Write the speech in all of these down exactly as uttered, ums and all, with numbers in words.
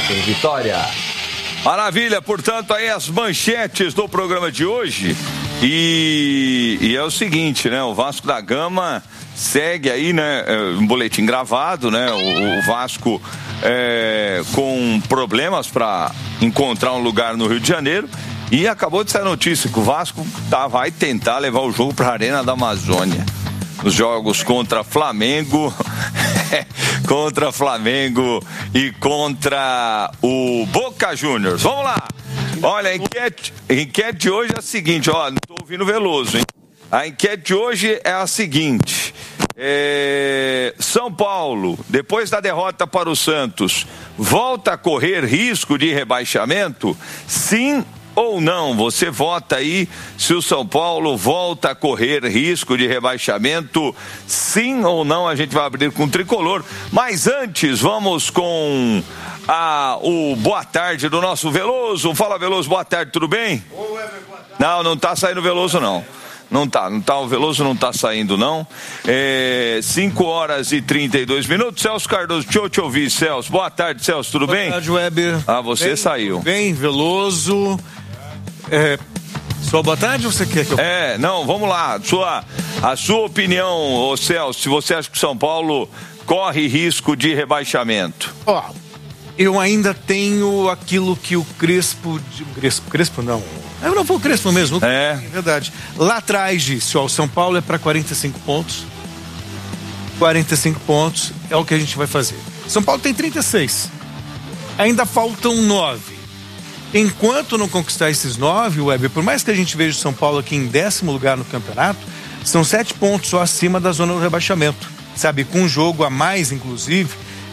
em Vitória. Maravilha, portanto, aí as manchetes do programa de hoje. E, e é o seguinte, né? O Vasco da Gama segue aí, né? Um boletim gravado, né? O, o Vasco é, com problemas para encontrar um lugar no Rio de Janeiro. E acabou de sair a notícia que o Vasco tá, vai tentar levar o jogo para a Arena da Amazônia. Os jogos contra Flamengo, contra Flamengo e contra o Boca Juniors. Vamos lá. Olha, a enquete, a enquete de hoje é a seguinte, ó, não tô ouvindo Veloso, hein? A enquete de hoje é a seguinte, é, São Paulo, depois da derrota para o Santos, volta a correr risco de rebaixamento? Sim ou não? Você vota aí se o São Paulo volta a correr risco de rebaixamento, sim ou não? A gente vai abrir com o Tricolor, mas antes vamos com a, o boa tarde do nosso Veloso. Fala, Veloso, boa tarde, tudo bem? Não, não tá saindo Veloso não. Não tá, não tá, o Veloso não tá saindo não. É, cinco horas e trinta e dois minutos. Celso Cardoso, deixa eu te ouvir, Celso. Boa tarde, Celso, tudo boa bem? Boa tarde, Weber. Ah, você bem, saiu. Bem, Veloso. É, sua boa tarde ou você quer que eu... É, não, vamos lá. Sua, a sua opinião, ô Celso, se você acha que o São Paulo corre risco de rebaixamento. Ó, eu ainda tenho aquilo que o Crespo... Crespo, Crespo não. Eu não vou o Crespo mesmo. É. É verdade. Lá atrás disse, ó, o São Paulo é para quarenta e cinco pontos. quarenta e cinco pontos é o que a gente vai fazer. São Paulo tem trinta e seis. Ainda faltam nove. Enquanto não conquistar esses nove, Weber, por mais que a gente veja o São Paulo aqui em décimo lugar no campeonato, são sete pontos só acima da zona do rebaixamento. Sabe, com um jogo a mais, inclusive,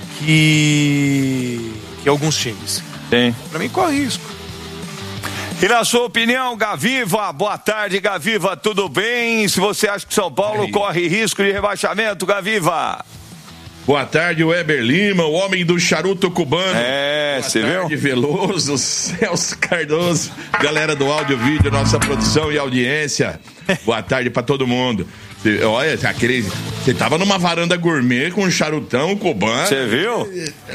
que, que alguns times. Sim. Pra mim, corre risco. E na sua opinião, Gaviva, boa tarde, Gaviva, tudo bem? Se você acha que São Paulo corre risco de rebaixamento, Gaviva? Boa tarde, Weber Lima, o homem do charuto cubano. É, você viu? Boa tarde, Veloso, Celso Cardoso, galera do áudio, vídeo, nossa produção e audiência. Boa tarde pra todo mundo. Olha, aquele, você tava numa varanda gourmet com um charutão cubano. Você viu?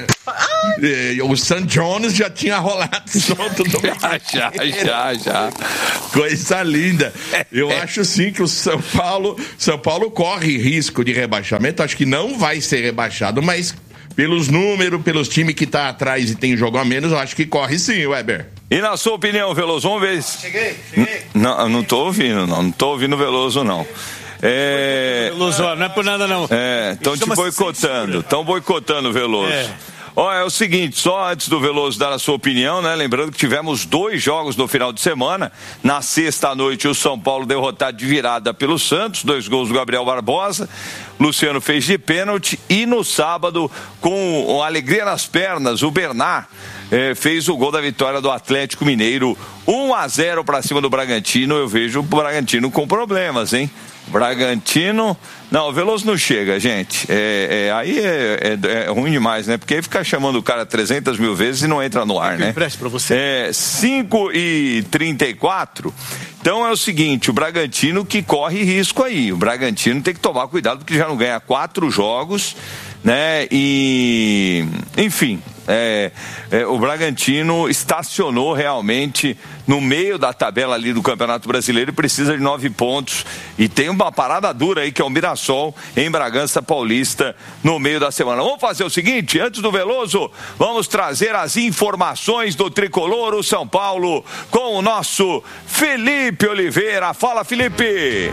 O Sam Jones já tinha rolado solto do já, já, já. Coisa linda. Eu acho sim que o São Paulo, São Paulo corre risco de rebaixamento. Acho que não vai ser rebaixado, mas pelos números, pelos times que tá atrás e tem jogo a menos, eu acho que corre sim, Weber. E na sua opinião, Veloso, vamos ver. Cheguei, cheguei. Não, não tô ouvindo, não. Não tô ouvindo o Veloso, não. É... Veloso, não é por nada, não. É, estão te boicotando. Estão boicotando o Veloso. É. Ó, é o seguinte, só antes do Veloso dar a sua opinião, né? Lembrando que tivemos dois jogos no final de semana. Na sexta à noite, o São Paulo derrotado de virada pelo Santos, dois gols do Gabriel Barbosa. Luciano fez de pênalti. E no sábado, com alegria nas pernas, o Bernard eh, fez o gol da vitória do Atlético Mineiro. um a zero para cima do Bragantino. Eu vejo o Bragantino com problemas, hein? Bragantino, não, o Veloso não chega, gente, é, é, aí é, é, é ruim demais, né, porque aí fica chamando o cara trezentas mil vezes e não entra no ar, né. Empreste pra você. É, cinco e trinta e quatro, então é o seguinte, o Bragantino que corre risco aí, o Bragantino tem que tomar cuidado porque já não ganha quatro jogos, né, e, enfim, é, é, o Bragantino estacionou realmente no meio da tabela ali do Campeonato Brasileiro e precisa de nove pontos e tem uma parada dura aí que é o Mirassol em Bragança Paulista no meio da semana. Vamos fazer o seguinte, antes do Veloso, vamos trazer as informações do Tricolor, o São Paulo, com o nosso Felipe Oliveira. Fala, Felipe!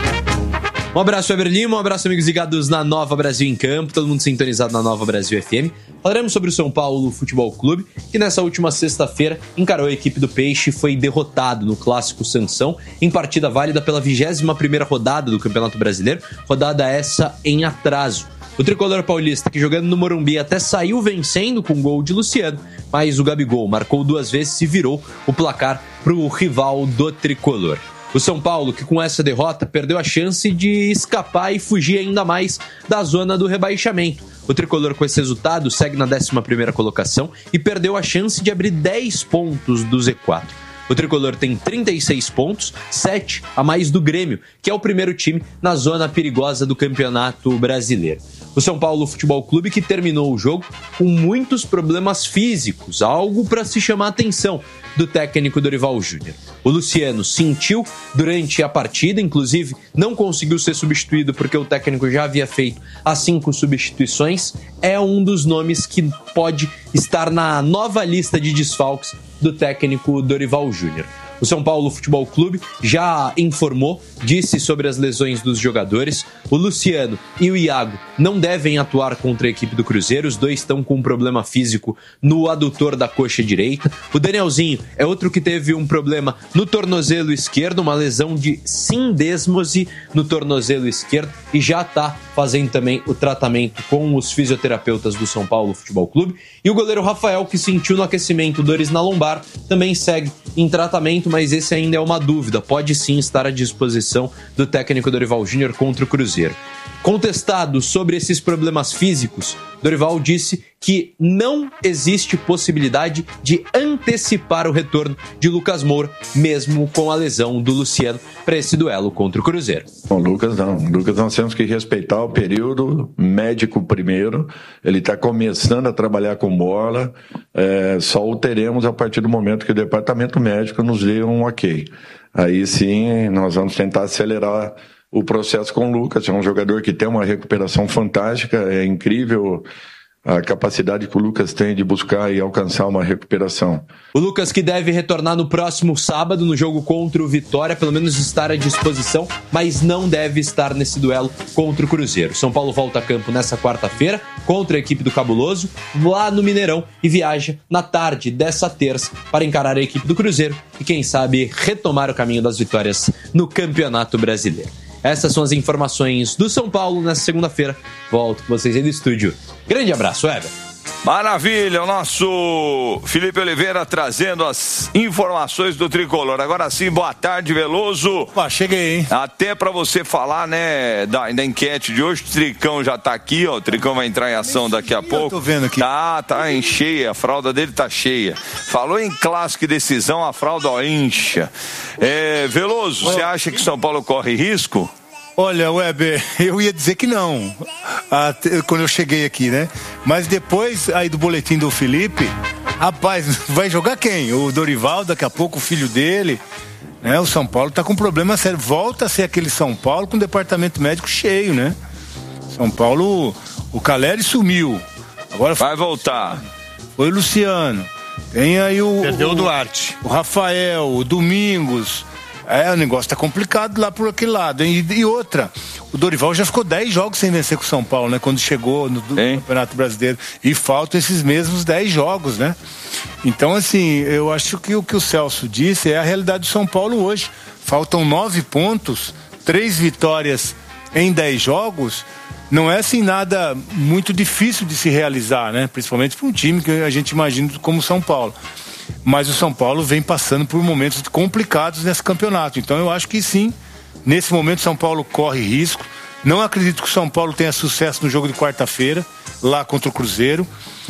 Um abraço, Weber Lima, um abraço, amigos ligados na Nova Brasil em Campo, todo mundo sintonizado na Nova Brasil F M. Falaremos sobre o São Paulo Futebol Clube, que nessa última sexta-feira encarou a equipe do Peixe e foi derrotado no Clássico Sansão, em partida válida pela vigésima primeira rodada do Campeonato Brasileiro, rodada essa em atraso. O tricolor paulista, que jogando no Morumbi até saiu vencendo com gol de Luciano, mas o Gabigol marcou duas vezes e virou o placar para o rival do tricolor. O São Paulo, que com essa derrota perdeu a chance de escapar e fugir ainda mais da zona do rebaixamento. O tricolor, com esse resultado, segue na décima primeira colocação e perdeu a chance de abrir dez pontos do Z quatro. O tricolor tem trinta e seis pontos, sete a mais do Grêmio, que é o primeiro time na zona perigosa do Campeonato Brasileiro. O São Paulo Futebol Clube que terminou o jogo com muitos problemas físicos, algo para se chamar a atenção do técnico Dorival Júnior. O Luciano sentiu durante a partida, inclusive não conseguiu ser substituído porque o técnico já havia feito as cinco substituições, é um dos nomes que pode estar na nova lista de desfalques do técnico Dorival Júnior. O São Paulo Futebol Clube já informou, disse sobre as lesões dos jogadores. O Luciano e o Iago não devem atuar contra a equipe do Cruzeiro. Os dois estão com um problema físico no adutor da coxa direita. O Danielzinho é outro que teve um problema no tornozelo esquerdo, uma lesão de sindesmose no tornozelo esquerdo e já está fazendo também o tratamento com os fisioterapeutas do São Paulo Futebol Clube. E o goleiro Rafael, que sentiu no aquecimento dores na lombar, também segue em tratamento, mas esse ainda é uma dúvida. Pode sim estar à disposição do técnico Dorival Júnior contra o Cruzeiro. Contestado sobre esses problemas físicos, Dorival disse que não existe possibilidade de antecipar o retorno de Lucas Moura, mesmo com a lesão do Luciano, para esse duelo contra o Cruzeiro. Bom, Lucas não. Lucas nós temos que respeitar o período médico primeiro. Ele está começando a trabalhar com bola. É, só o teremos a partir do momento que o departamento médico nos dê um ok. Aí sim, nós vamos tentar acelerar o processo com o Lucas. É um jogador que tem uma recuperação fantástica, é incrível a capacidade que o Lucas tem de buscar e alcançar uma recuperação. O Lucas que deve retornar no próximo sábado no jogo contra o Vitória, pelo menos estar à disposição, mas não deve estar nesse duelo contra o Cruzeiro. São Paulo volta a campo nessa quarta-feira contra a equipe do Cabuloso, lá no Mineirão, e viaja na tarde dessa terça para encarar a equipe do Cruzeiro e quem sabe retomar o caminho das vitórias no Campeonato Brasileiro. Essas são as informações do São Paulo nessa segunda-feira. Volto com vocês aí do estúdio. Grande abraço, Ever. Maravilha, o nosso Felipe Oliveira trazendo as informações do Tricolor. Agora sim, boa tarde, Veloso. Opa, cheguei, hein? Até pra você falar, né, da, da enquete de hoje, o Tricão já tá aqui, ó, o Tricão vai entrar em ação daqui a pouco. Eu tô vendo aqui. Tá, tá em cheia, a fralda dele tá cheia. Falou em clássico e decisão, a fralda ó, incha. É, Veloso, você acha que São Paulo corre risco? Olha, Weber, eu ia dizer que não, até quando eu cheguei aqui, né? Mas depois aí do boletim do Felipe, rapaz, vai jogar quem? O Dorival, daqui a pouco o filho dele, né? O São Paulo tá com problema sério, volta a ser aquele São Paulo com o departamento médico cheio, né? São Paulo, o Caleri sumiu, agora vai voltar. Foi o Luciano, tem aí o... Perdeu o, o Duarte. O Rafael, o Domingos... É, o negócio tá complicado lá por aquele lado. E, e outra, o Dorival já ficou dez jogos sem vencer com o São Paulo, né? Quando chegou no, no Campeonato Brasileiro. E faltam esses mesmos dez jogos, né? Então, assim, eu acho que o que o Celso disse é a realidade do São Paulo hoje. Faltam nove pontos, três vitórias em dez jogos. Não é, assim, nada muito difícil de se realizar, né? Principalmente para um time que a gente imagina como o São Paulo. Mas o São Paulo vem passando por momentos complicados nesse campeonato. Então eu acho que sim, nesse momento o São Paulo corre risco. Não acredito que o São Paulo tenha sucesso no jogo de quarta-feira, lá contra o Cruzeiro,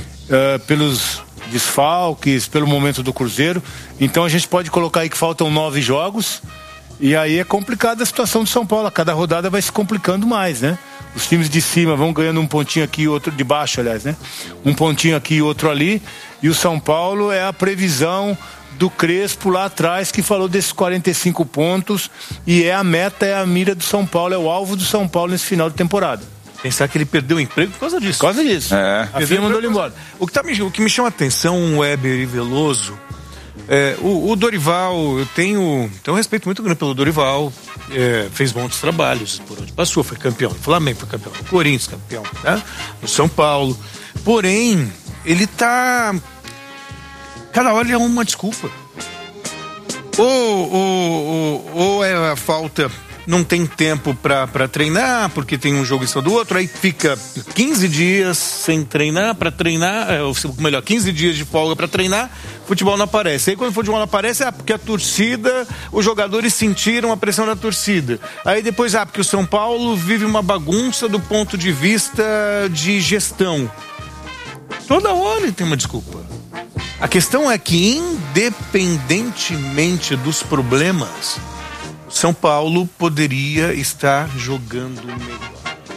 uh, pelos desfalques, pelo momento do Cruzeiro. Então a gente pode colocar aí que faltam nove jogos. E aí é complicada a situação do São Paulo. A cada rodada vai se complicando mais, né? Os times de cima vão ganhando um pontinho aqui e outro de baixo, aliás, né? Um pontinho aqui e outro ali. E o São Paulo é a previsão do Crespo lá atrás, que falou desses quarenta e cinco pontos. E é a meta, é a mira do São Paulo, é o alvo do São Paulo nesse final de temporada. Pensar que ele perdeu o emprego por causa disso. Por causa disso. É. A firma mandou ele embora. O que, tá me, o que me chama a atenção, Weber e Veloso, é, o, o Dorival, eu tenho, tenho um respeito muito grande pelo Dorival, é, fez bons trabalhos por onde passou, foi campeão do Flamengo, foi campeão do Corinthians, campeão, né, do São Paulo. Porém, ele tá, cada hora é uma desculpa. Ou, ou, ou, ou é a falta, não tem tempo pra, pra treinar, porque tem um jogo em cima do outro, aí fica quinze dias sem treinar, pra treinar, é, ou melhor, quinze dias de folga pra treinar, futebol não aparece. Aí quando o futebol não aparece, é porque a torcida, os jogadores sentiram a pressão da torcida. Aí depois, ah, porque o São Paulo vive uma bagunça do ponto de vista de gestão. Toda hora tem uma desculpa. A questão é que, independentemente dos problemas, o São Paulo poderia estar jogando melhor.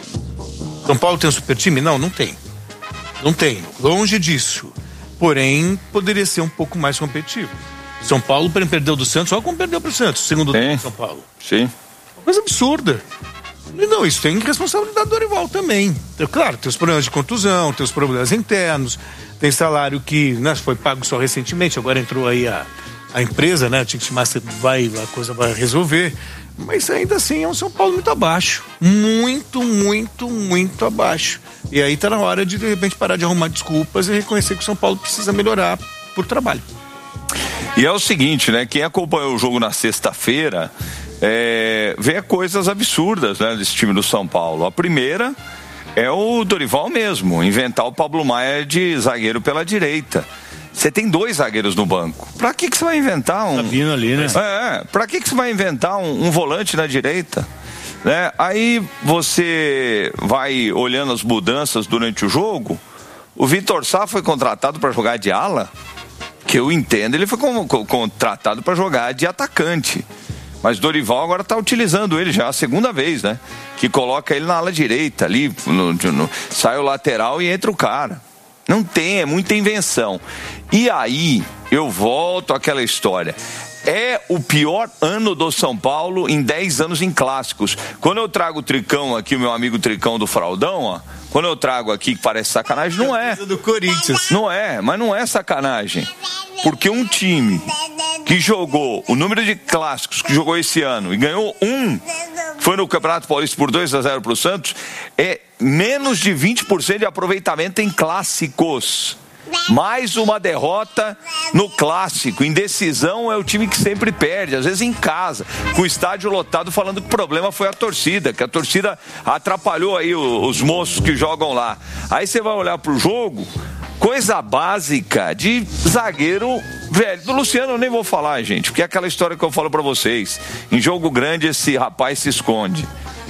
São Paulo tem um super time? Não, não tem. Não tem. Longe disso. Porém, poderia ser um pouco mais competitivo. São Paulo perdeu do Santos, olha como perdeu para o Santos, segundo tempo de São Paulo. Sim. Uma coisa absurda. E não, isso tem responsabilidade do Dorival também. Então, claro, tem os problemas de contusão, tem os problemas internos, tem salário que, né, foi pago só recentemente, agora entrou aí a, a empresa, né? O Ticketmaster vai, a coisa vai resolver. Mas ainda assim é um São Paulo muito abaixo. Muito, muito, muito abaixo. E aí tá na hora de, de repente, parar de arrumar desculpas e reconhecer que o São Paulo precisa melhorar por trabalho. E é o seguinte, né? Quem acompanhou o jogo na sexta-feira é, vê coisas absurdas, né, desse time do São Paulo. A primeira é o Dorival mesmo, inventar o Pablo Maia de zagueiro pela direita. Você tem dois zagueiros no banco. Pra que que você vai inventar um... Tá vindo ali, né? É, pra que que você vai inventar um, um volante na direita? Né? Aí você vai olhando as mudanças durante o jogo. O Vitor Sá foi contratado para jogar de ala, que eu entendo, ele foi com, com, contratado para jogar de atacante. Mas Dorival agora está utilizando ele já a segunda vez, né? Que coloca ele na ala direita ali, no, no, sai o lateral e entra o cara. Não tem, é muita invenção. E aí, eu volto àquela história. É o pior ano do São Paulo em dez anos em clássicos. Quando eu trago o Tricão aqui, o meu amigo Tricão do Fraldão, ó, quando eu trago aqui que parece sacanagem, não é. Do Corinthians. Não é, mas não é sacanagem. Porque um time que jogou o número de clássicos que jogou esse ano e ganhou um, foi no Campeonato Paulista por dois a zero para o Santos, é menos de vinte por cento de aproveitamento em clássicos. Mais uma derrota no clássico. Indecisão é o time que sempre perde, às vezes em casa, com o estádio lotado, falando que o problema foi a torcida, que a torcida atrapalhou aí os moços que jogam lá. Aí você vai olhar pro jogo, coisa básica de zagueiro velho. Do Luciano eu nem vou falar, gente, porque é aquela história que eu falo pra vocês. Em jogo grande esse rapaz se esconde.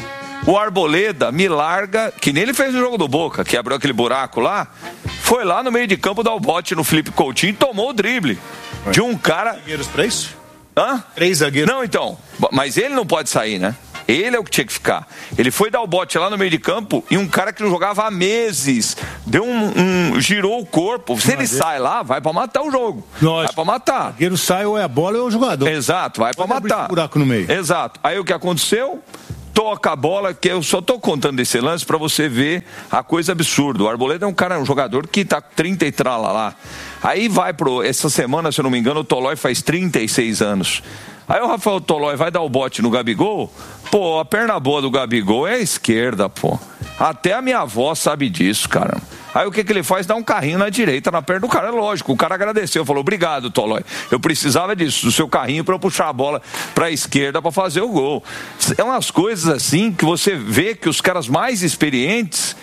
O Arboleda me larga, que nem ele fez no jogo do Boca, que abriu aquele buraco lá, foi lá no meio de campo dar o bote no Felipe Coutinho e tomou o drible de um cara... Zagueiros pra isso? Hã? Três zagueiros. Não, então, mas ele não pode sair, né? Ele é o que tinha que ficar. Ele foi dar o bote lá no meio de campo e um cara que não jogava há meses deu um, um girou o corpo. Se ele sai lá, vai pra matar o jogo. Nós. Vai pra matar. O zagueiro sai ou é a bola ou é o jogador. Exato, vai pra Pode matar. abrir buraco no meio. Exato. Aí o que aconteceu? Toca a bola, que eu só tô contando esse lance pra você ver a coisa absurda. O Arboleda é um cara, um jogador que tá com trinta e trala lá. Aí vai pro, essa semana, se eu não me engano, o Tolói faz trinta e seis anos. Aí o Rafael Tolói vai dar o bote no Gabigol, pô, a perna boa do Gabigol é a esquerda, pô. Até a minha avó sabe disso, cara. Aí o que que ele faz? Dá um carrinho na direita, na perna do cara. É lógico, o cara agradeceu, falou, obrigado, Tolói. Eu precisava disso, do seu carrinho pra eu puxar a bola pra esquerda pra fazer o gol. É umas coisas assim que você vê que os caras mais experientes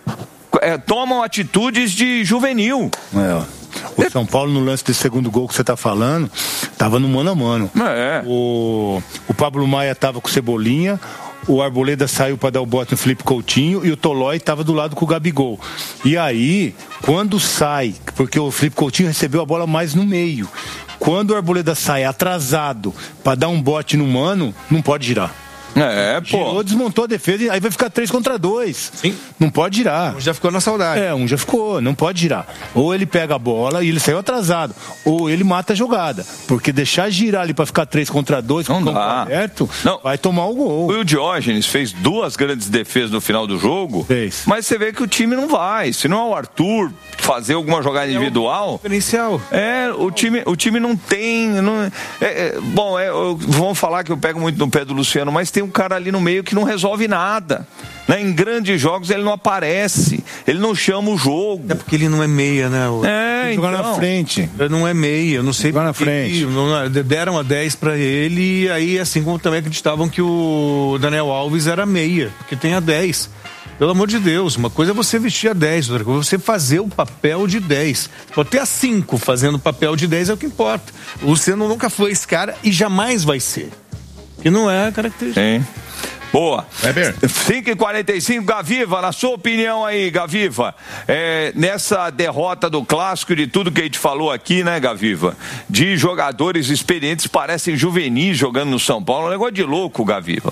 é, tomam atitudes de juvenil. É. O São Paulo, no lance desse segundo gol que você tá falando, tava no mano a mano. É. O, o Pablo Maia tava com o Cebolinha, o Arboleda saiu para dar o bote no Felipe Coutinho e o Tolói tava do lado com o Gabigol. E aí, quando sai, porque o Felipe Coutinho recebeu a bola mais no meio, quando o Arboleda sai atrasado para dar um bote no mano, não pode girar. É, pô. Girou, desmontou a defesa e aí vai ficar três contra dois. Sim. Não pode girar. Um já ficou na saudade. É, um já ficou, não pode girar. Ou ele pega a bola e ele saiu atrasado, ou ele mata a jogada. Porque deixar girar ali pra ficar três contra dois, não com o campo dá. aberto, não. vai tomar o gol. O Diógenes fez duas grandes defesas no final do jogo, fez. Mas você vê que o time não vai. Se não é o Arthur fazer alguma jogada é individual... Diferencial. É, o time, o time não tem... Não, é, é, bom, é, eu, vamos falar que eu pego muito no pé do Luciano, mas tem um cara ali no meio que não resolve nada. Né? Em grandes jogos ele não aparece, ele não chama o jogo. É porque ele não é meia, né? O... É, então... jogar na frente. Ele não é meia, eu não sei jogar na frente. Não, deram a dez pra ele e aí assim como também acreditavam que o Daniel Alves era meia, porque tem a dez. Pelo amor de Deus, uma coisa é você vestir a dez, outra coisa é você fazer o papel de dez. Pode ter a cinco fazendo o papel de dez, é o que importa. O Luciano nunca foi esse cara e jamais vai ser. Que não é a característica. Sim. Boa. cinco e quarenta e cinco, Gaviva, na sua opinião aí, Gaviva, é, nessa derrota do Clássico, de tudo que a gente falou aqui, né, Gaviva, de jogadores experientes, parecem juvenis jogando no São Paulo, um negócio de louco, Gaviva.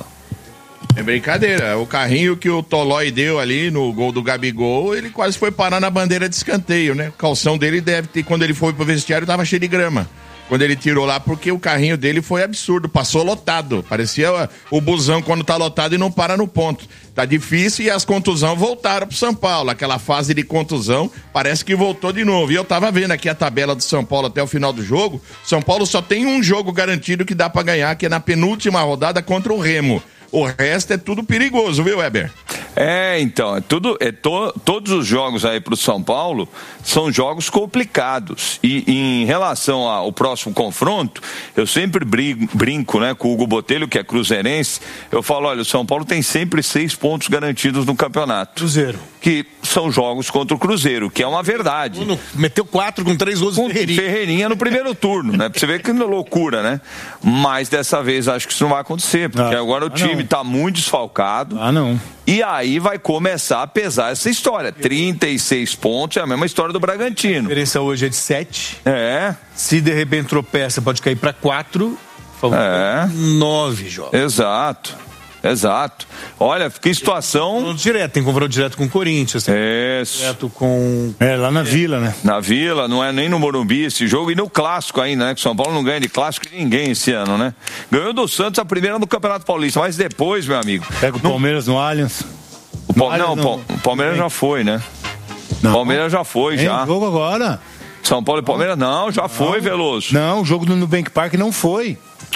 É brincadeira, o carrinho que o Tolói deu ali no gol do Gabigol, ele quase foi parar na bandeira de escanteio, né? O calção dele deve ter, quando ele foi pro vestiário, tava cheio de grama. Quando ele tirou lá, porque o carrinho dele foi absurdo, passou lotado. Parecia o busão quando tá lotado e não para no ponto. Tá difícil e as contusões voltaram pro São Paulo. Aquela fase de contusão parece que voltou de novo. E eu tava vendo aqui a tabela do São Paulo até o final do jogo. São Paulo só tem um jogo garantido que dá pra ganhar, que é na penúltima rodada contra o Remo. O resto é tudo perigoso, viu, Weber? É, então, é tudo, é to, todos os jogos aí pro São Paulo são jogos complicados. E, e em relação ao próximo confronto, eu sempre brinco, brinco né, com o Hugo Botelho, que é cruzeirense. Eu falo, olha, o São Paulo tem sempre seis pontos garantidos no campeonato. Cruzeiro. Que são jogos contra o Cruzeiro, que é uma verdade. Uno, meteu quatro com três gols com Ferreirinha. Ferreirinha no primeiro turno, né? Pra você ver que loucura, né? Mas dessa vez acho que isso não vai acontecer, porque ah, agora o ah, time não. tá muito desfalcado. Ah, não. E aí vai começar a pesar essa história. trinta e seis pontos é a mesma história do Bragantino. A diferença hoje é de sete. É. Se de repente tropeça, pode cair para quatro. É. Nove jogos. Exato. Exato. Olha, fica em situação... Tem direto, tem confronto direto com o Corinthians. Tem Isso. Direto com... É, lá na é. Vila, né? Na Vila, não é nem no Morumbi esse jogo. E no Clássico ainda, né? Que o São Paulo não ganha de Clássico de ninguém esse ano, né? Ganhou do Santos a primeira no Campeonato Paulista. Mas depois, meu amigo... Pega o Palmeiras no, no Allianz. O pa... Não, não, o Palmeiras não. já foi, né? Não. Palmeiras já foi, Tem já. jogo agora. São Paulo e Palmeiras, não, já não. foi, Veloso. Não, o jogo do Nubank Park não foi.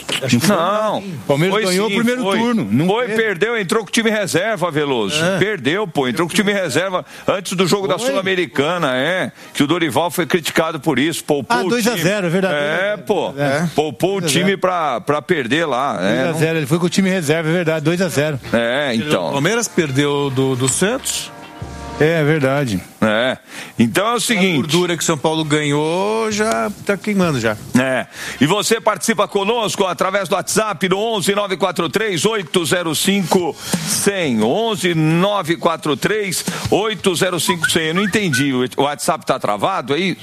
Não, Palmeiras foi ganhou sim, o primeiro foi. turno. Não foi, teve. perdeu, entrou com o time reserva, Veloso. É. Perdeu, pô, entrou com o time reserva antes do jogo foi. da Sul-Americana, é. Que o Dorival foi criticado por isso. Poupou ah, dois a zero, é verdade. É, pô. É. Poupou o time pra, pra perder lá. dois a zero, não... ele foi com o time reserva, é verdade, dois a zero. É, então. O Palmeiras perdeu do, do Santos. É, é verdade. É. Então é o seguinte. A gordura que São Paulo ganhou já tá queimando já. É. E você participa conosco através do WhatsApp no onze nove quatro três oito zero cinco cem. onze nove quatro três oito zero cinco cem. Eu não entendi. O WhatsApp tá travado aí?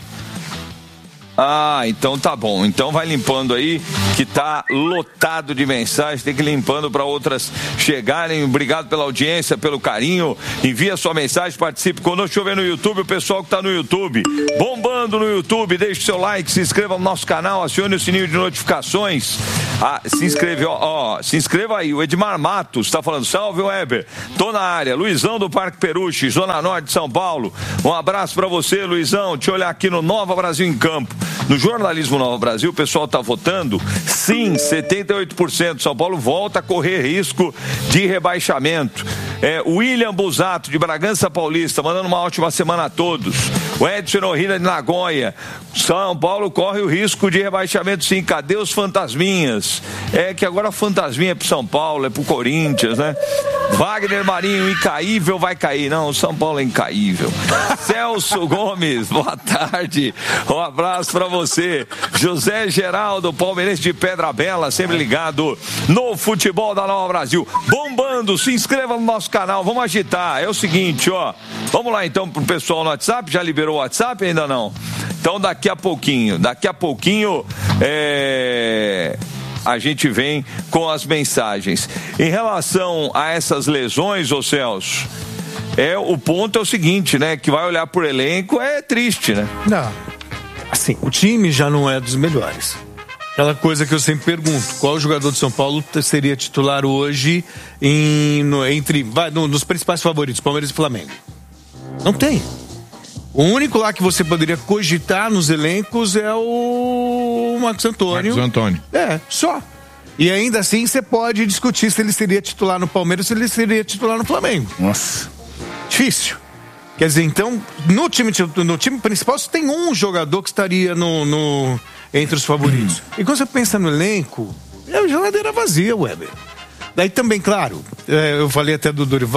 Ah, então tá bom. Então vai limpando aí, que tá lotado de mensagens. Tem que ir limpando para outras chegarem. Obrigado pela audiência, pelo carinho. Envia sua mensagem, participe conosco. Deixa eu ver no YouTube, o pessoal que tá no YouTube. Bombando no YouTube, deixe seu like, se inscreva no nosso canal, acione o sininho de notificações. Ah, se inscreve, ó, ó, se inscreva aí. O Edmar Matos tá falando, salve Weber. Tô na área. Luizão do Parque Peruche, Zona Norte de São Paulo. Um abraço para você, Luizão. Deixa eu olhar aqui no Nova Brasil em Campo. No jornalismo Nova Brasil, o pessoal está votando sim, setenta e oito por cento. São Paulo volta a correr risco de rebaixamento. É, William Busato, de Bragança Paulista, mandando uma ótima semana a todos. O Edson Orrila, de Nagoya. São Paulo corre o risco de rebaixamento sim. Cadê os fantasminhas? É que agora a fantasminha é pro São Paulo, é pro Corinthians, né? Wagner Marinho, incaível, vai cair. Não, o São Paulo é incaível. Celso Gomes, boa tarde. Um abraço pra você. José Geraldo, palmeirense de Pedra Bela, sempre ligado no futebol da Nova Brasil. Bombando, se inscreva no nosso canal, vamos agitar. É o seguinte, ó. Vamos lá então pro pessoal no WhatsApp. Já liberou o WhatsApp? Ainda não? Então daqui a pouquinho, daqui a pouquinho é... a gente vem com as mensagens. Em relação a essas lesões, ô Celso, é, o ponto é o seguinte, né? Que vai olhar por elenco é triste, né? Não. Assim, o time já não é dos melhores. Aquela coisa que eu sempre pergunto, qual jogador de São Paulo seria titular hoje em, no, entre, vai, no, nos principais favoritos, Palmeiras e Flamengo? Não tem. O único lá que você poderia cogitar nos elencos é o Marcos Antônio. Marcos Antônio. É, só. E ainda assim você pode discutir se ele seria titular no Palmeiras ou se ele seria titular no Flamengo. Nossa. Difícil. Quer dizer, então, no time, no time principal só tem um jogador que estaria no, no, entre os favoritos. Hum. E quando você pensa no elenco, é a geladeira vazia, Weber. Daí também, claro, é, eu falei até do Dorival,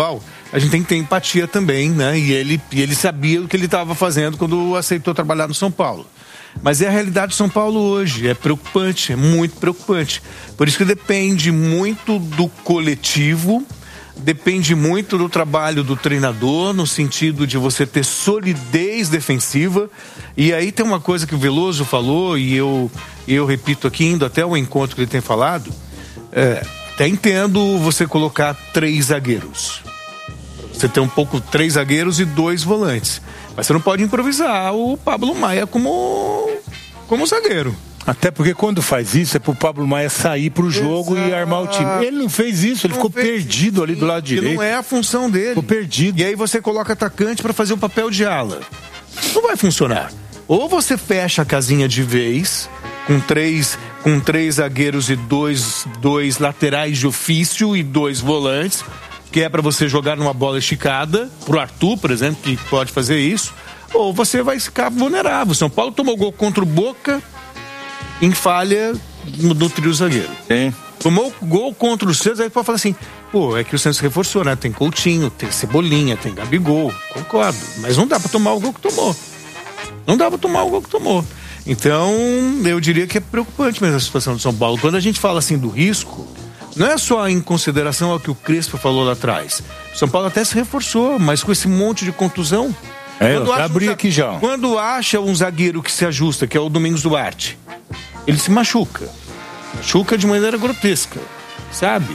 a gente tem que ter empatia também, né? E ele, e ele sabia o que ele estava fazendo quando aceitou trabalhar no São Paulo. Mas é a realidade de São Paulo hoje, é preocupante, é muito preocupante. Por isso que depende muito do coletivo, depende muito do trabalho do treinador, no sentido de você ter solidez defensiva. E aí tem uma coisa que o Veloso falou, e eu, eu repito aqui, indo até o encontro que ele tem falado, é, até entendo você colocar três zagueiros. Você tem um pouco três zagueiros e dois volantes. Mas você não pode improvisar o Pablo Maia como, como zagueiro. Até porque quando faz isso é pro Pablo Maia sair pro jogo Exato. E armar o time. Ele não fez isso, ele não ficou perdido isso. ali do lado direito. Não é a função dele. Ficou perdido. E aí você coloca atacante para fazer o papel de ala. Não vai funcionar. Ou você fecha a casinha de vez, com três, com três zagueiros e dois, dois laterais de ofício e dois volantes, que é para você jogar numa bola esticada, pro Arthur, por exemplo, que pode fazer isso, ou você vai ficar vulnerável. São Paulo tomou gol contra o Boca em falha no, no trio zagueiro. Sim. Tomou gol contra o Santos, aí pode falar assim, pô, é que o Santos reforçou, né? Tem Coutinho, tem Cebolinha, tem Gabigol, concordo, mas não dá pra tomar o gol que tomou. Não dá pra tomar o gol que tomou. Então, eu diria que é preocupante mesmo a situação do São Paulo. Quando a gente fala assim do risco, não é só em consideração ao que o Crespo falou lá atrás. O São Paulo até se reforçou, mas com esse monte de contusão. É, eu abri um, aqui já. Quando acha um zagueiro que se ajusta, que é o Domingos Duarte, ele se machuca. Machuca de maneira grotesca, sabe?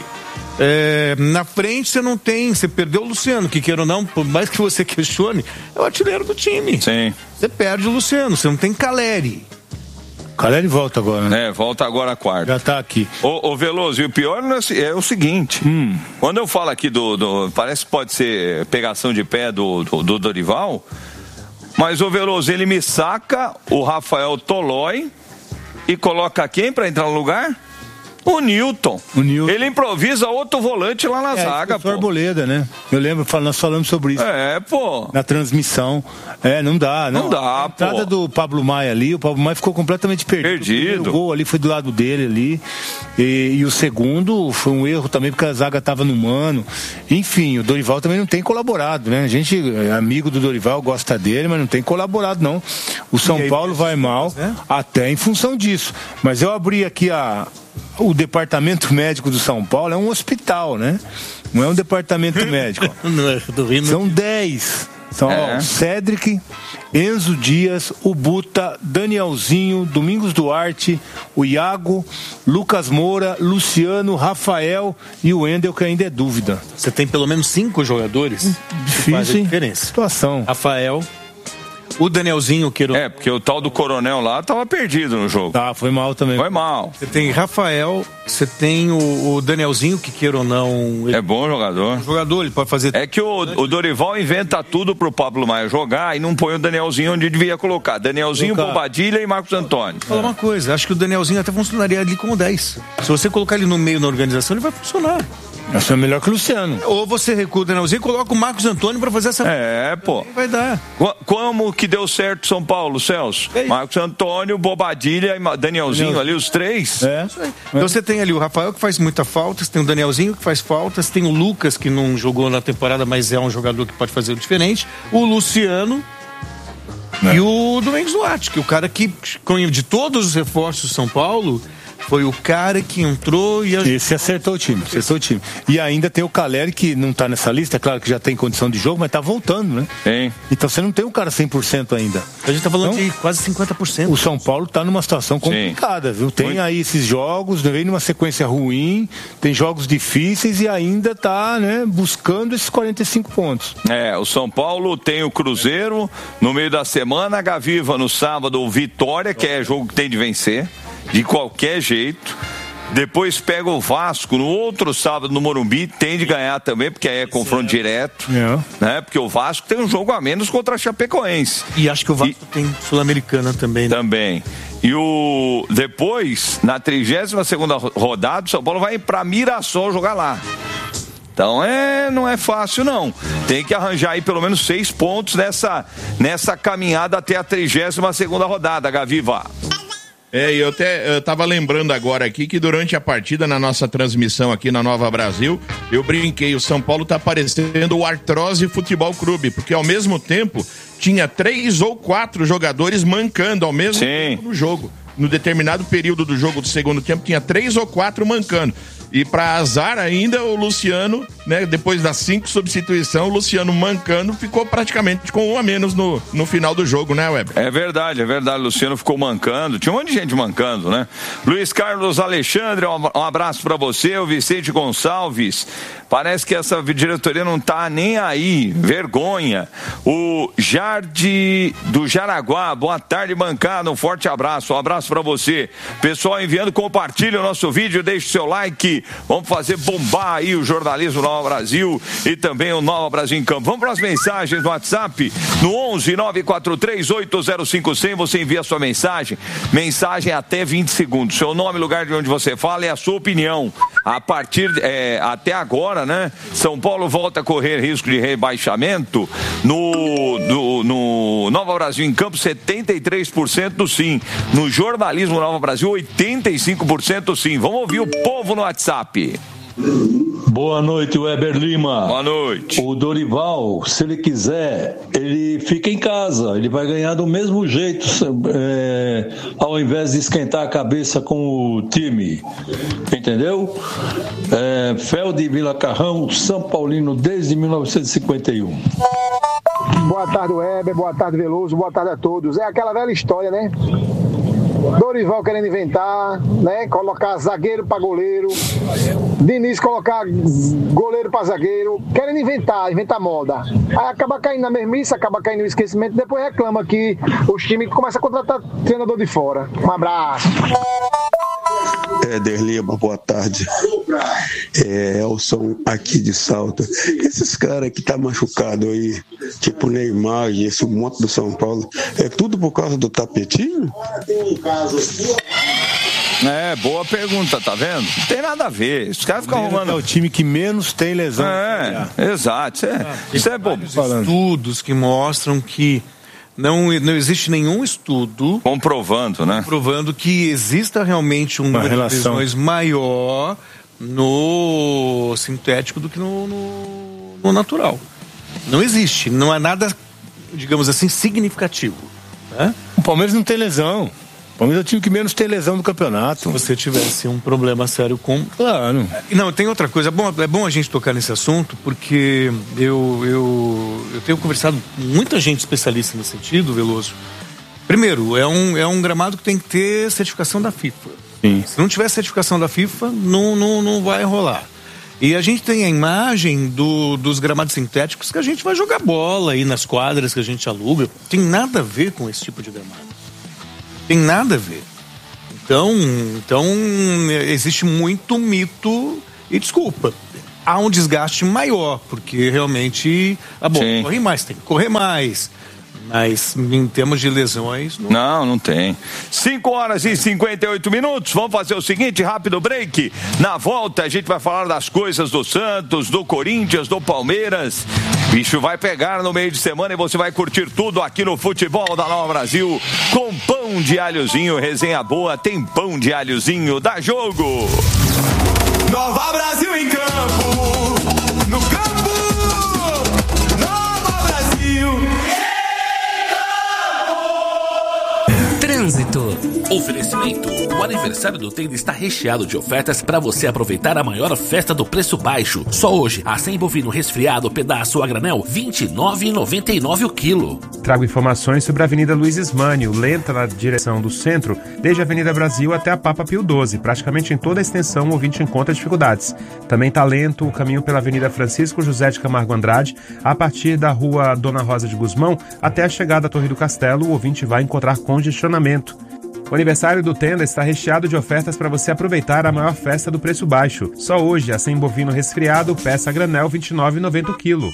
É, na frente você não tem, você perdeu o Luciano, que queira ou não, por mais que você questione, é o artilheiro do time. Sim. Você perde o Luciano, você não tem Caleri. Caleri volta agora, né? É, volta agora a quarta. Já tá aqui. Ô, ô Veloso, e o pior é o seguinte, hum. quando eu falo aqui do, do, parece que pode ser pegação de pé do, do, do Dorival, mas o Veloso, ele me saca o Rafael Tolói e coloca quem pra entrar no lugar? O Newton. o Newton. Ele improvisa outro volante lá na é, zaga, pô. Arboleda, né? Eu lembro, nós falamos sobre isso. É, pô. Na transmissão. É, não dá, não. Não dá, a entrada pô. do Pablo Maia ali, o Pablo Maia ficou completamente perdido. Perdido. O gol ali foi do lado dele ali. E, e o segundo foi um erro também, porque a zaga tava no mano. Enfim, o Dorival também não tem colaborado, né? A gente é amigo do Dorival, gosta dele, mas não tem colaborado, não. O São aí, Paulo vai mal, né? Até em função disso. Mas eu abri aqui a... O departamento médico do São Paulo é um hospital, né? Não é um departamento médico. Não é, tô rindo. São dez. São é. ó, Cédric, Enzo Dias, o Buta, Danielzinho, Domingos Duarte, o Iago, Lucas Moura, Luciano, Rafael e o Wendel, que ainda é dúvida. Você tem pelo menos cinco jogadores Difícil, que fazem hein? diferença. Situação. Rafael, o Danielzinho, que era... É, porque o tal do Coronel lá tava perdido no jogo. Tá, foi mal também. Foi mal. Você tem Rafael, você tem o, o Danielzinho, que queira ou não... Ele... É bom jogador. É jogador, ele pode fazer... É que o, o Dorival inventa tudo pro Pablo Maia jogar e não põe o Danielzinho onde devia colocar. Danielzinho, colocar. Bobadilha e Marcos Antônio. Vou falar uma coisa, acho que o Danielzinho até funcionaria ali como dez. Se você colocar ele no meio na organização, ele vai funcionar. Essa é melhor que o Luciano. Ou você recua o Danielzinho e coloca o Marcos Antônio pra fazer essa... É, pô. Vai dar. Como que deu certo São Paulo, Celso? É Marcos Antônio, Bobadilha e Danielzinho ali, os três. É. Isso aí. Então você tem ali o Rafael, que faz muita falta, você tem o Danielzinho, que faz falta, você tem o Lucas, que não jogou na temporada, mas é um jogador que pode fazer o diferente, o Luciano... É. E o Domingos Duarte, que é o cara que, de todos os reforços do São Paulo, foi o cara que entrou e... Esse acertou o time, acertou o time. E ainda tem o Caleri, que não tá nessa lista, é claro que já tem condição de jogo, mas tá voltando, né? Tem. Então você não tem um cara cem por cento ainda. A gente tá falando então, de quase cinquenta por cento. O São Paulo tá numa situação complicada, Sim. viu? Tem Muito. aí esses jogos, vem numa sequência ruim, tem jogos difíceis e ainda tá, né, buscando esses quarenta e cinco pontos. É, o São Paulo tem o Cruzeiro no meio da semana, a Gaviva no sábado, o Vitória, que é jogo que tem de vencer. De qualquer jeito. Depois pega o Vasco no outro sábado no Morumbi, tem de ganhar também, porque aí é confronto é. direto. É. Né? Porque o Vasco tem um jogo a menos contra a Chapecoense. E acho que o Vasco e... tem Sul-Americana também. Né? Também. E o depois, na trigésima segunda rodada, o São Paulo vai para Mirassol jogar lá. Então é, não é fácil não. Tem que arranjar aí pelo menos seis pontos nessa, nessa caminhada até a trigésima segunda rodada, Gaviva. É, eu até eu tava lembrando agora aqui que durante a partida, na nossa transmissão aqui na Nova Brasil, eu brinquei, o São Paulo tá parecendo o Artrose Futebol Clube, porque ao mesmo tempo tinha três ou quatro jogadores mancando ao mesmo Sim. tempo no jogo. No determinado período do jogo do segundo tempo, tinha três ou quatro mancando. E para azar ainda, o Luciano, né, depois das cinco substituições, o Luciano mancando ficou praticamente com um a menos no, no final do jogo, né, Weber? É verdade, é verdade. O Luciano ficou mancando. Tinha um monte de gente mancando, né? Luiz Carlos Alexandre, um abraço para você. O Vicente Gonçalves. Parece que essa diretoria não tá nem aí. Vergonha. O Jardim do Jaraguá. Boa tarde, bancada. Um forte abraço. Um abraço para você. Pessoal enviando, compartilhe o nosso vídeo, deixe o seu like. Vamos fazer bombar aí o jornalismo Nova Brasil e também o Nova Brasil em Campo. Vamos para as mensagens no WhatsApp, no onze nove quatro três oito zero cinco zero zero. Você envia a sua mensagem, mensagem até vinte segundos. Seu nome, lugar de onde você fala e a sua opinião. A partir, é, até agora, né? São Paulo volta a correr risco de rebaixamento. No, do, no Nova Brasil em Campo, setenta e três por cento sim. No jornalismo Nova Brasil, oitenta e cinco por cento sim. Vamos ouvir o povo no WhatsApp. Boa noite, Weber Lima. Boa noite. O Dorival, se ele quiser, ele fica em casa, ele vai ganhar do mesmo jeito, é, ao invés de esquentar a cabeça com o time, entendeu? É, Felde Vila Carrão, São Paulino desde mil novecentos e cinquenta e um. Boa tarde, Weber, boa tarde, Veloso, boa tarde a todos. É aquela velha história, né? Dorival querendo inventar, né? Colocar zagueiro para goleiro, Diniz colocar goleiro para zagueiro, querendo inventar, inventar moda. Aí acaba caindo na mesmice, acaba caindo no esquecimento, depois reclama que os times começam a contratar treinador de fora. Um abraço. Éder Lima, boa tarde. É Elson aqui de Salta. Esses caras que tá machucado aí, tipo Neymar e esse monte do São Paulo, é tudo por causa do tapetinho? É, boa pergunta, tá vendo? Não tem nada a ver. Os caras ficam arrumando. É o time que menos tem lesão. É, exato. Isso é, ah, isso é bom. Estudos que mostram que Não, não existe nenhum estudo comprovando, né? comprovando que exista realmente um número de lesões maior no sintético do que no, no, no natural. Não existe, não há nada, digamos assim, significativo. Né? O Palmeiras não tem lesão. O Palmeiras é o time que menos tem lesão do campeonato. Se você tivesse um problema sério com... Claro. Não, tem outra coisa. É bom, é bom a gente tocar nesse assunto, porque eu, eu, eu tenho conversado com muita gente especialista nesse sentido, Veloso. Primeiro, é um, é um gramado que tem que ter certificação da FIFA. Sim. Se não tiver certificação da FIFA, não, não, não vai rolar. E a gente tem a imagem do, dos gramados sintéticos que a gente vai jogar bola aí nas quadras que a gente aluga. Tem nada a ver com esse tipo de gramado. Tem nada a ver. Então, então existe muito mito e desculpa. Há um desgaste maior, porque realmente a bola Sim. corre mais, tem que correr mais. Mas em termos de lesões... Não, não, não tem. cinco horas e cinquenta e oito minutos. Vamos fazer o seguinte, rápido break. Na volta a gente vai falar das coisas do Santos, do Corinthians, do Palmeiras. Bicho vai pegar no meio de semana e você vai curtir tudo aqui no Futebol da Nova Brasil. Com pão de alhozinho, resenha boa, tem pão de alhozinho, dá jogo. Nova Brasil em campo. No campo. Nova Brasil. Trânsito. Oferecimento. O aniversário do Tenda está recheado de ofertas para você aproveitar a maior festa do preço baixo. Só hoje, acém bovino resfriado, pedaço a granel, vinte e nove reais e noventa e nove centavos o quilo. Trago informações sobre a Avenida Luiz Ismânio, lenta na direção do centro, desde a Avenida Brasil até a Papa Pio doze. Praticamente em toda a extensão o ouvinte encontra dificuldades. Também está lento o caminho pela Avenida Francisco José de Camargo Andrade, a partir da Rua Dona Rosa de Guzmão até a chegada à Torre do Castelo, o ouvinte vai encontrar congestionamento. O aniversário do Tenda está recheado de ofertas para você aproveitar a maior festa do preço baixo. Só hoje, acém bovino resfriado, peça a granel, vinte e nove reais e noventa centavos o quilo.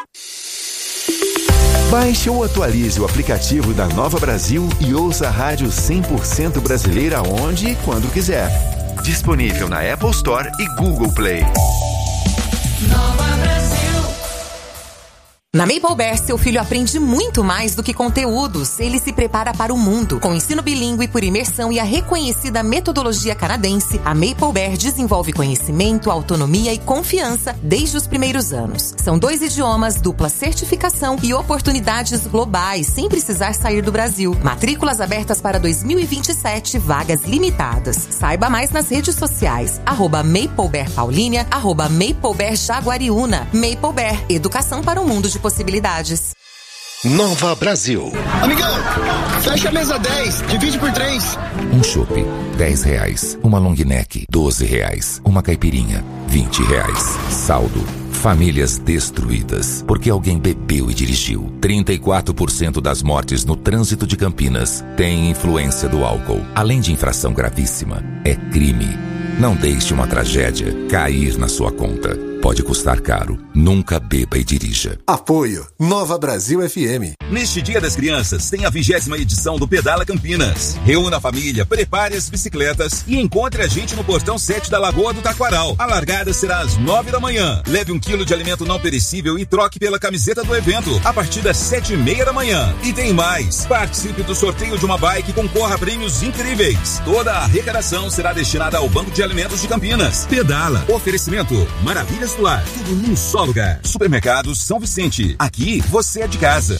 Baixe ou atualize o aplicativo da Nova Brasil e ouça a rádio cem por cento brasileira onde e quando quiser. Disponível na Apple Store e Google Play. Nova Brasil. Na Maple Bear, seu filho aprende muito mais do que conteúdos. Ele se prepara para o mundo. Com ensino bilíngue por imersão e a reconhecida metodologia canadense, a Maple Bear desenvolve conhecimento, autonomia e confiança desde os primeiros anos. São dois idiomas, dupla certificação e oportunidades globais, sem precisar sair do Brasil. Matrículas abertas para dois mil e vinte e sete, vagas limitadas. Saiba mais nas redes sociais. Arroba Maple Bear Paulínia, arroba Maple Bear Jaguariúna. Maple Bear, educação para um mundo de possibilidades. Nova Brasil. Amigão, fecha a mesa dez, divide por três. Um chopp, dez reais. Uma long neck, doze reais. Uma caipirinha, vinte reais. Saldo. Famílias destruídas porque alguém bebeu e dirigiu. trinta e quatro por cento das mortes no trânsito de Campinas têm influência do álcool. Além de infração gravíssima, é crime. Não deixe uma tragédia cair na sua conta. Pode custar caro. Nunca beba e dirija. Apoio Nova Brasil F M. Neste Dia das Crianças, tem a vigésima edição do Pedala Campinas. Reúna a família, prepare as bicicletas e encontre a gente no portão sete da Lagoa do Taquaral. A largada será às nove da manhã. Leve um quilo de alimento não perecível e troque pela camiseta do evento a partir das sete e meia da manhã. E tem mais. Participe do sorteio de uma bike e concorra a prêmios incríveis. Toda a arrecadação será destinada ao Banco de Alimentos de Campinas. Pedala. Oferecimento Maravilhas do Lar. Tudo num só lugar. Supermercados São Vicente. Aqui você é de casa.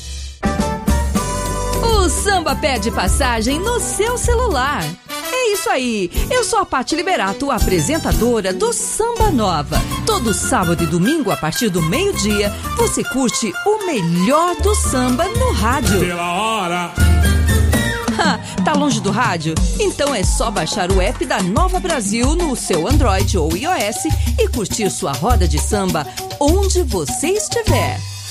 O Samba pede passagem no seu celular. É isso aí, eu sou a Paty Liberato, apresentadora do Samba Nova. Todo sábado e domingo, a partir do meio-dia, você curte o melhor do samba no rádio. Pela hora. Tá longe do rádio? Então é só baixar o app da Nova Brasil no seu Android ou iOS e curtir sua roda de samba onde você estiver.